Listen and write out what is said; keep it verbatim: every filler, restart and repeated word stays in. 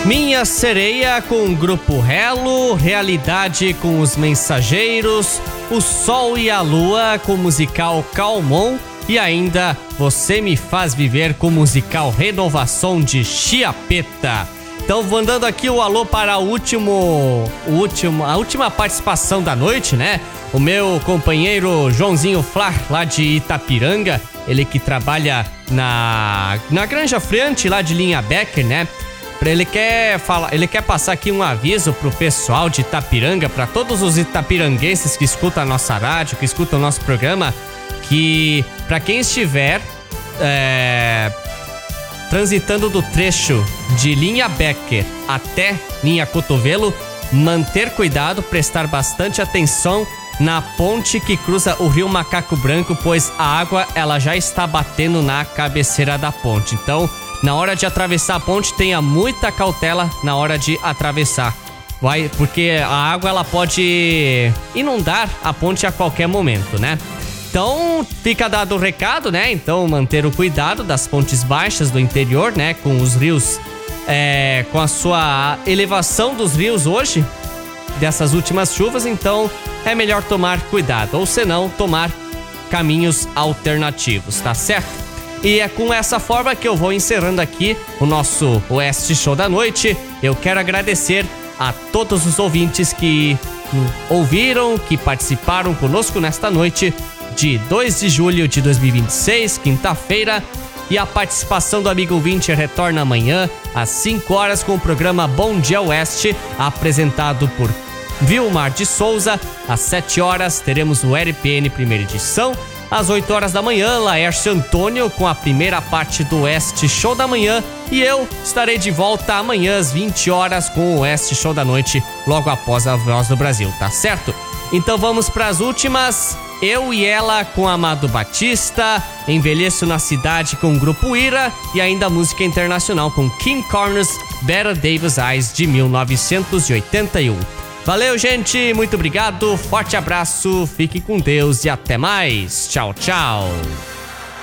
Minha Sereia com o Grupo Relo, Realidade com Os Mensageiros, O Sol e a Lua com o musical Calmon e ainda Você Me Faz Viver com o musical Renovação de Chiapeta. Então vou mandando aqui o alô para o último, o último, a última participação da noite, né? O meu companheiro Joãozinho Flá, lá de Itapiranga, ele que trabalha na, na Granja Friante, lá de Linha Becker, né? Ele quer falar, ele quer passar aqui um aviso pro pessoal de Itapiranga, para todos os itapiranguenses que escutam a nossa rádio, que escutam o nosso programa, que para quem estiver é, transitando do trecho de Linha Becker até Linha Cotovelo, manter cuidado, prestar bastante atenção na ponte que cruza o rio Macaco Branco, pois a água ela já está batendo na cabeceira da ponte. Então, na hora de atravessar a ponte, tenha muita cautela na hora de atravessar. Vai, porque a água ela pode inundar a ponte a qualquer momento, né? Então, fica dado o recado, né? Então, manter o cuidado das pontes baixas do interior, né? Com os rios, é, com a sua elevação dos rios hoje, dessas últimas chuvas, então é melhor tomar cuidado, ou senão tomar caminhos alternativos, tá certo? E é com essa forma que eu vou encerrando aqui o nosso Oeste Show da Noite. Eu quero agradecer a todos os ouvintes que ouviram, que participaram conosco nesta noite de dois de julho de dois mil e vinte e seis, quinta-feira. E a participação do amigo ouvinte retorna amanhã às cinco horas com o programa Bom Dia Oeste, apresentado por Vilmar de Souza. Às sete horas teremos o R P N primeira edição. Às oito horas da manhã, Laércio Antônio com a primeira parte do Oeste Show da Manhã. E eu estarei de volta amanhã às vinte horas com o Oeste Show da Noite, logo após a Voz do Brasil, tá certo? Então vamos para as últimas. Eu e Ela com Amado Batista, Envelheço na Cidade com o Grupo Ira e ainda música internacional com King Corners, Better Davis Eyes de mil novecentos e oitenta e um. Valeu, gente, muito obrigado, forte abraço, fique com Deus e até mais. Tchau, tchau.